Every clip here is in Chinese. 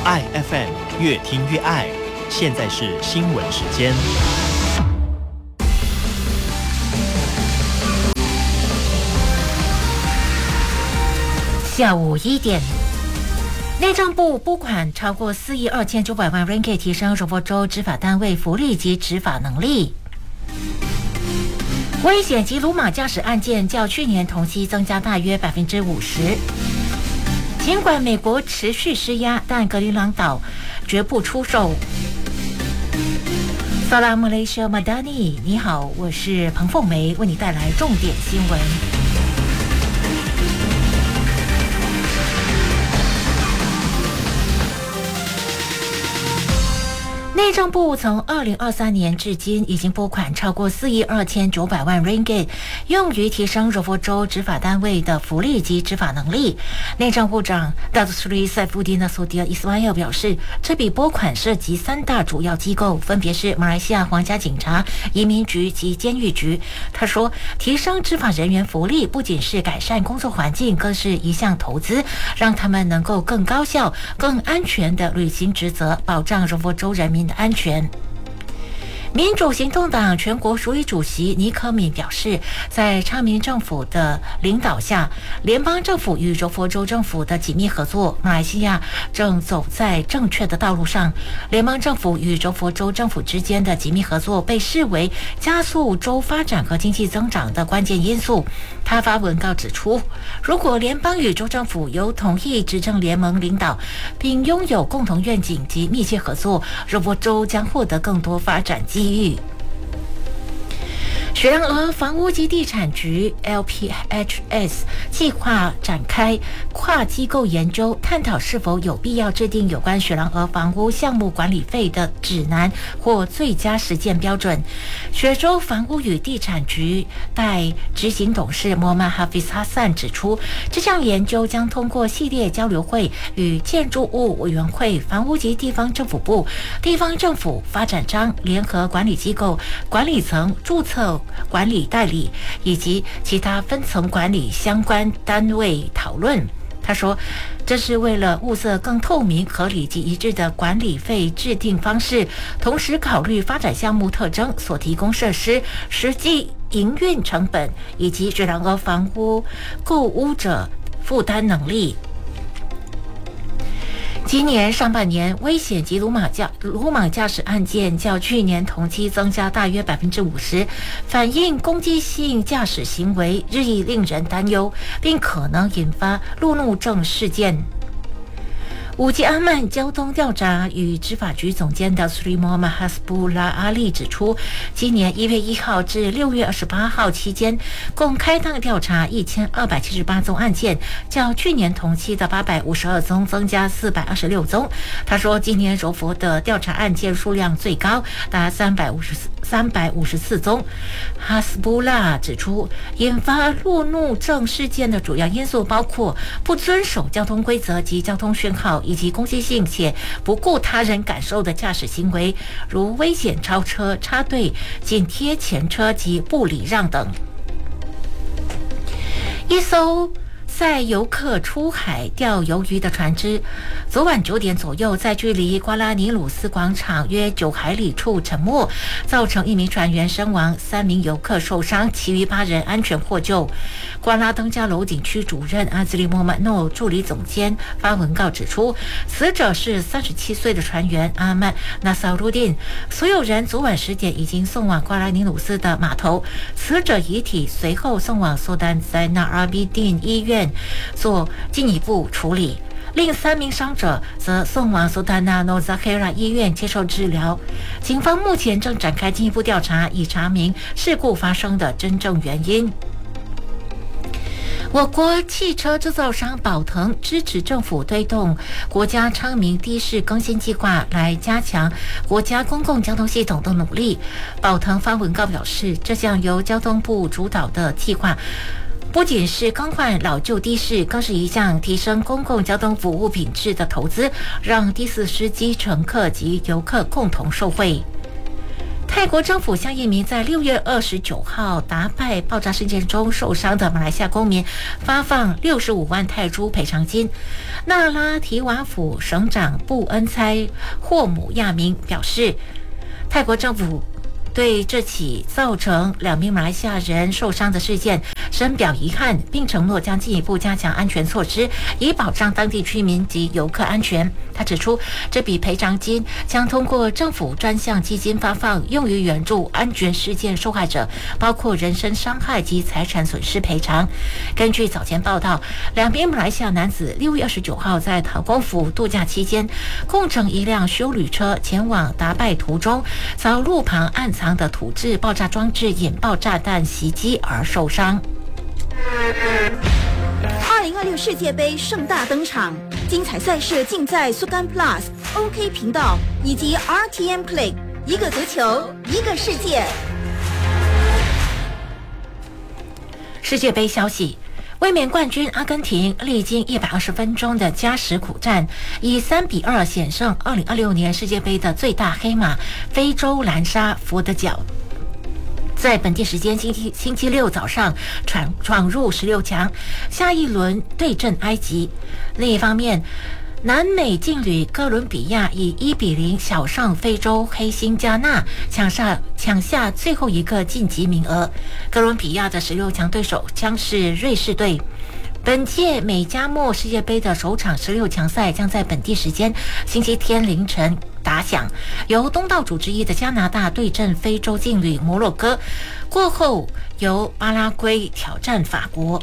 爱 FM 越听越爱，现在是新闻时间。 下午1点，内政部拨款超过4亿2900万 ringgit 提升柔佛州执法单位福利及执法能力。危险及鲁莽驾驶案件较去年同期增加大约50%。尽管美国持续施压，但格陵兰岛绝不出手。Salam Malaysia Madani， 你好，我是彭凤梅，为你带来重点新闻。内政部从2023年至今已经拨款超过4亿2900万 ringgit， 用于提升柔佛州执法单位的福利及执法能力。内政部长 Datuk Seri Saifuddin Nasution Ismail 表示，这笔拨款涉及3大主要机构，分别是马来西亚皇家警察、移民局及监狱局。他说，提升执法人员福利不仅是改善工作环境，更是一项投资，让他们能够更高效、更安全地履行职责，保障柔佛州人民的安全。民主行动党全国署理主席尼可敏表示，在昌明政府的领导下，联邦政府与柔佛州政府的紧密合作，马来西亚正走在正确的道路上。联邦政府与柔佛州政府之间的紧密合作被视为加速州发展和经济增长的关键因素。他发文告指出，如果联邦与州政府由统一执政联盟领导，并拥有共同愿景及密切合作，柔佛州将获得更多发展机遇。雪兰莪房屋及地产局 LPHS 计划展开跨机构研究，探讨是否有必要制定有关雪兰莪房屋项目管理费的指南或最佳实践标准。雪州房屋与地产局代执行董事莫曼哈菲斯哈散指出，这项研究将通过系列交流会与建筑物委员会、房屋及地方政府部、地方政府发展商、联合管理机构、管理层、注册管理代理以及其他分层管理相关单位讨论。他说，这是为了物色更透明、合理及一致的管理费制定方式，同时考虑发展项目特征、所提供设施、实际营运成本以及雪兰莪房屋购屋者负担能力。今年上半年，危险及鲁莽驾驶案件较去年同期增加大约50%，反映攻击性驾驶行为日益令人担忧，并可能引发路怒症事件。五吉阿曼交通调查与执法局总监的 Sri Muhammad Hasbullah Ali 指出，今年1月1号至6月28号期间，共开档调查1278宗案件，较去年同期的852宗增加426宗。他说，今年柔佛的调查案件数量最高，达354宗。Hasbullah 指出，引发路怒症事件的主要因素包括不遵守交通规则及交通讯号，以及攻击性且不顾他人感受的驾驶行为，如危险超车、插队、紧贴前车及不礼让等。一艘载游客出海钓鱿鱼的船只，昨晚9点左右，在距离瓜拉尼鲁斯广场约9海里处沉没，造成1名船员身亡，3名游客受伤，其余8人安全获救。瓜拉登加楼景区主任阿兹利莫曼诺助理总监发文告指出，死者是37岁的船员阿曼纳萨鲁丁，所有人昨晚10点已经送往瓜拉尼鲁斯的码头，死者遗体随后送往苏丹塞纳阿比丁医院做进一步处理，另3名伤者则送往苏丹纳诺扎克拉医院接受治疗。警方目前正展开进一步调查，以查明事故发生的真正原因。我国汽车制造商宝腾支持政府推动国家昌明的士更新计划，来加强国家公共交通系统的努力。宝腾发文告表示，这项由交通部主导的计划不仅是更换老旧的士，更是一项提升公共交通服务品质的投资，让的士司机、乘客及游客共同受惠。泰泰国政府向一名在6月29号达拜爆炸事件中受伤的马来西亚公民发放65万泰铢赔偿金。那拉提瓦府省长布恩猜霍姆亚明表示，泰国政府对这起造成2名马来西亚人受伤的事件深表遗憾，并承诺将进一步加强安全措施，以保障当地居民及游客安全。他指出，这笔赔偿金将通过政府专项基金发放，用于援助安全事件受害者，包括人身伤害及财产损失赔偿。根据早前报道，2名马来西亚男子6月29号在陶公府度假期间，共乘一辆休旅车前往达拜途中，遭路旁暗藏的土制爆炸装置引爆炸弹袭击而受伤。 2026世界杯盛大登场，精彩赛事尽在苏干 Plus、OK 频道以及 RTM Play， 一个足球，一个世界。 世界杯消息。卫冕冠军阿根廷历经120分钟的加时苦战，以3-2险胜2026年世界杯的最大黑马非洲蓝鲨佛得角。在本地时间星期六早上闯入16强，下一轮对阵埃及。另一方面，南美劲旅哥伦比亚以1-0小胜非洲黑星加纳，抢下最后一个晋级名额。哥伦比亚的16强对手将是瑞士队。本届美加墨世界杯的首场16强赛将在本地时间星期天凌晨打响，由东道主之一的加拿大对阵非洲劲旅摩洛哥，过后由巴拉圭挑战法国。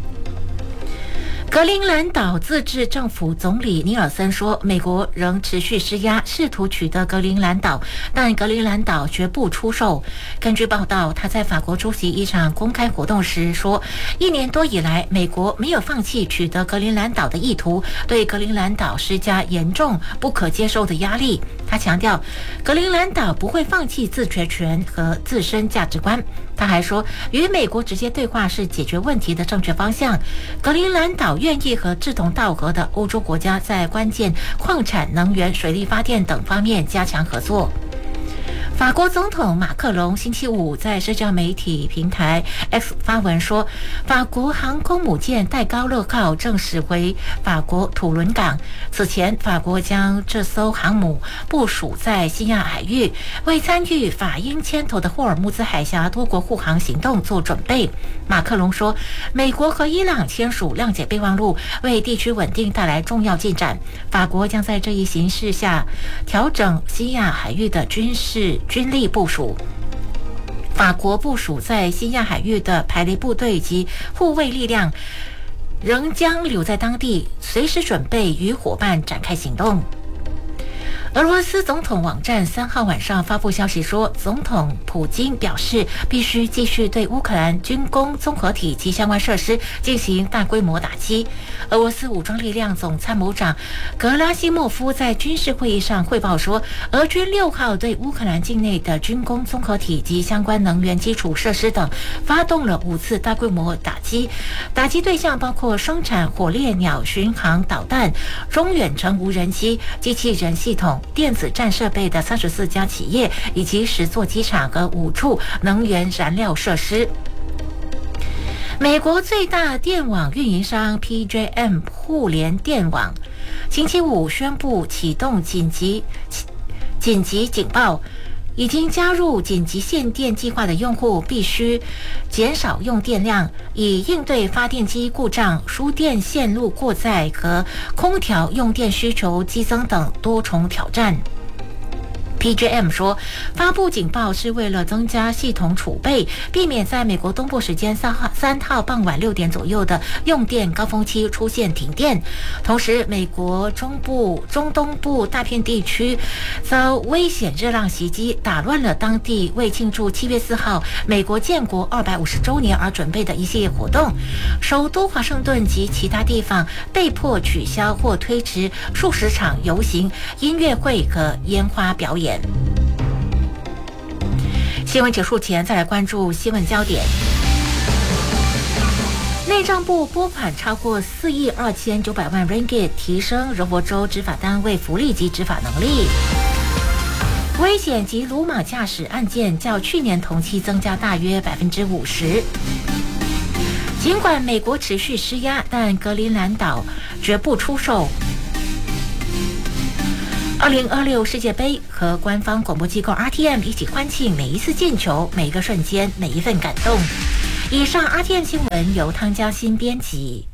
格陵兰岛自治政府总理尼尔森说，美国仍持续施压，试图取得格陵兰岛，但格陵兰岛绝不出售。根据报道，他在法国出席一场公开活动时说，1年多以来，美国没有放弃取得格陵兰岛的意图，对格陵兰岛施加严重不可接受的压力。他强调，格陵兰岛不会放弃自决权和自身价值观。他还说，与美国直接对话是解决问题的正确方向。格陵兰岛愿意和志同道合的欧洲国家在关键矿产、能源、水力发电等方面加强合作。法国总统马克龙星期五在社交媒体平台 X 发文说，法国航空母舰戴高乐号正驶回法国土伦港。此前，法国将这艘航母部署在西亚海域，为参与法英牵头的霍尔木兹海峡多国护航行动做准备。马克龙说，美国和伊朗签署谅解备忘录，为地区稳定带来重要进展。法国将在这一形势下调整西亚海域的军力部署。法国部署在西亚海域的排雷部队及护卫力量仍将留在当地，随时准备与伙伴展开行动。俄罗斯总统网站3号晚上发布消息说，总统普京表示必须继续对乌克兰军工综合体及相关设施进行大规模打击。俄罗斯武装力量总参谋长格拉西莫夫在军事会议上汇报说，俄军6号对乌克兰境内的军工综合体及相关能源基础设施等发动了5次大规模打击，打击对象包括生产火烈鸟巡航导弹、中远程无人机、机器人系统、电子战设备的34家企业，以及10座机场和5处能源燃料设施。美国最大电网运营商 PJM 互联电网星期五宣布启动紧急警报，已经加入紧急限电计划的用户必须减少用电量，以应对发电机故障、输电线路过载和空调用电需求激增等多重挑战。PJM 说，发布警报是为了增加系统储备，避免在美国东部时间3号傍晚6点左右的用电高峰期出现停电。同时，美国中东部大片地区遭危险热浪袭击，打乱了当地为庆祝7月4号美国建国250周年而准备的一系列活动。首都华盛顿及其他地方被迫取消或推迟数十场游行、音乐会和烟花表演。新闻结束前，再来关注新闻焦点。内政部拨款超过4亿2900万 ringgit， 提升柔佛州执法单位福利及执法能力。 危险及鲁莽驾驶案件较去年同期增加大约50%。尽管美国持续施压，但格陵兰岛绝不出手。2026世界杯和官方广播机构 RTM 一起欢庆每一次进球、每一个瞬间、每一份感动。以上 RTM 新闻由汤嘉欣编辑。